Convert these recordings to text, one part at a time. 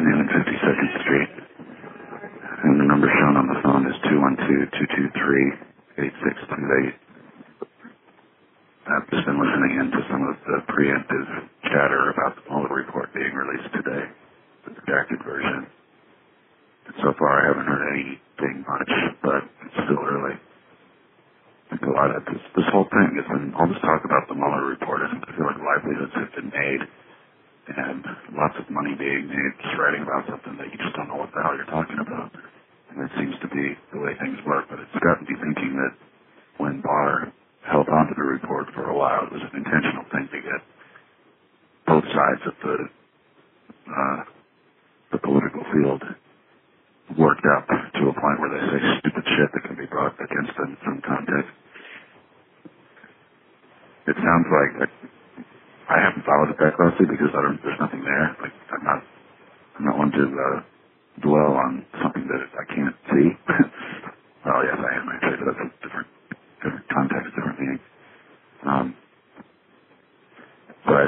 Avenue and 52nd Street. And the number shown on the phone is 212-223-8628. I've just been listening in to some of the preemptive chatter about the Mueller report being released today, the redacted version. And so far I haven't heard anything much, but it's still early. I think a lot of this whole thing has been, all this talk about the Mueller report, I feel like livelihoods have been made and lots of money being made just writing about something that you just don't know what the hell you're talking about. And it seems to be the way things work, but it's got me thinking that when Barr held on to the report for a while, it was an intentional thing to get both sides of the political field worked up to a point where they say stupid shit that can be brought against them in some context. It sounds like I haven't followed it that closely because there's nothing there. Like I'm not one to dwell on something that I can't see. Well, yes, I am actually, but that's a different context, different meaning. But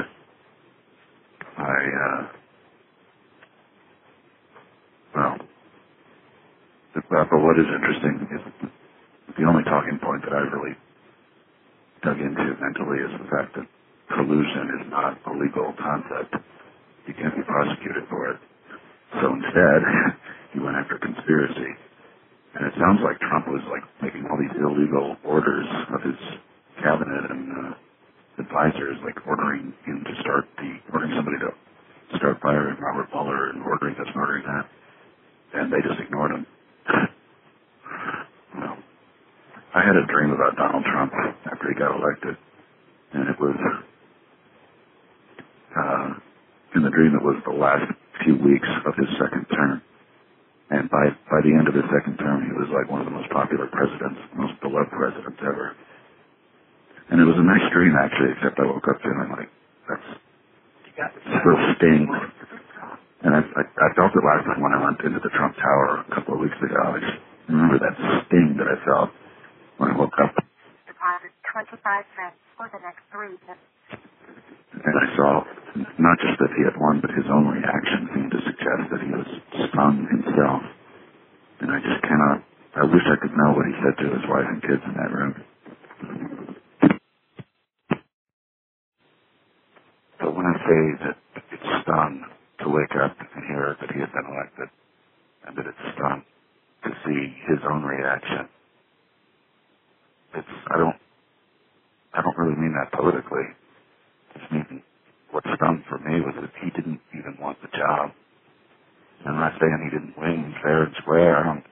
but what is interesting is the only talking point that I've really dug into mentally is the fact that collusion is not a legal concept. You can't be prosecuted for it. So instead, he went after conspiracy. And it sounds like Trump was like making all these illegal orders of his cabinet and advisors, like ordering somebody to start firing Robert Mueller and ordering this and ordering that. And they just ignored him. Well, I had a dream about Donald Trump after he got elected. And it was, in the dream, it was the last few weeks of his second term. And by the end of his second term, he was like one of the most popular presidents, most beloved presidents ever. And it was a nice dream, actually, except I woke up feeling like, that's still stings. And I felt it last time when I went into the Trump Tower a couple of weeks ago. I just remember that sting that I felt when I woke up. Deposit 25 cents for the next 3 minutes. And I saw not just that he had won, but his own reaction seemed to suggest that he was stung himself. And I just cannot, I wish I could know what he said to his wife and kids in that room. But when I say that it stung to wake up and hear that he had been elected, and that it stung to see his own reaction, I don't really mean that politically. Just mean what stung for me was that he didn't even want the job. And I'm not saying he didn't win fair and square. I don't